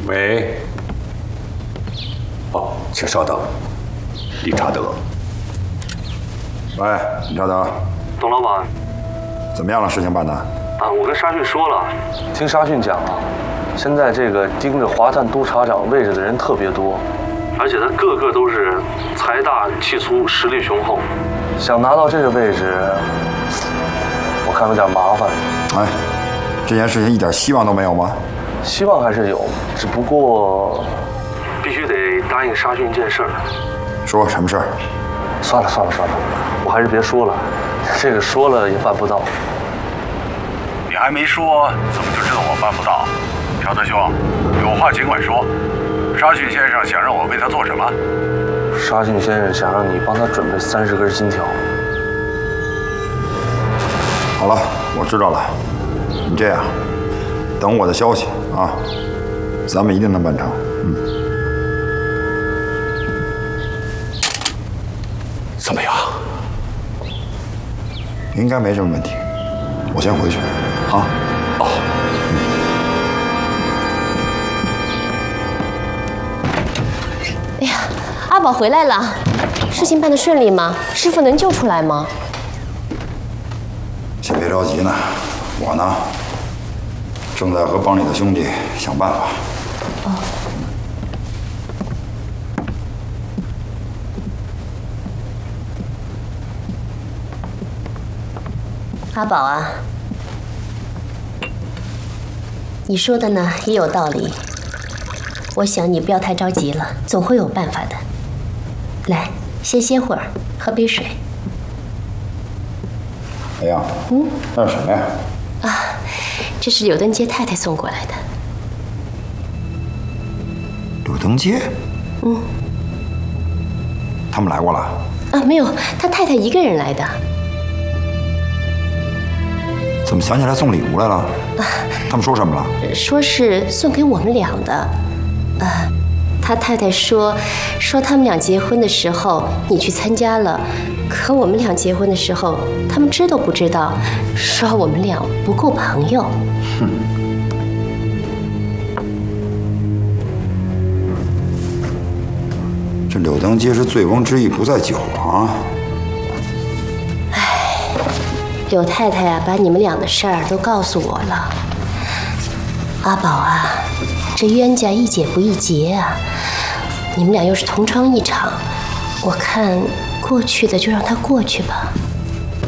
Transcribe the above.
喂。哦，请稍等，理查德。 喂，理查德。 董老板， 怎么样了？事情办的？ 我跟沙逊说了，听沙逊讲啊，现在这个盯着华探督察长位置的人特别多，而且他个个都是财大气粗、实力雄厚，想拿到这个位置，我看有点麻烦。 哎，这件事情一点希望都没有吗？ 希望还是有，只不过必须得答应沙逊一件事儿。 说什么事儿？ 算了，我还是别说了，这个说了也办不到。 你还没说，怎么就知道我办不到？乔德兄，有话尽管说。沙逊先生想让我为他做什么？ 沙逊先生想让你帮他准备30根金条。 好了，我知道了。你这样，等我的消息啊，咱们一定能办成。 怎么样？ 应该没什么问题。我先回去，啊。 哦。 哎呀，阿宝回来了，事情办得顺利吗？师傅能救出来吗？ 先别着急呢，我呢，正在和帮里的兄弟想办法。 哦。阿宝啊，你说的呢也有道理。我想你不要太着急了，总会有办法的。来，先歇会儿，喝杯水。 哎呀，那是什么呀？ 啊，这是柳登街太太送过来的。 柳登街？他们来过了？ 啊，没有，他太太一个人来的。 怎么想起来送礼物来了？他们说什么了？ 说是送给我们俩的。他太太说他们俩结婚的时候你去参加了，可我们俩结婚的时候他们知都不知道，说我们俩不够朋友。 哼。这柳登街是醉翁之意不在酒啊。 柳太太啊，把你们俩的事儿都告诉我了。阿宝啊，这冤家宜解不宜结啊！你们俩又是同窗一场，我看过去的就让它过去吧。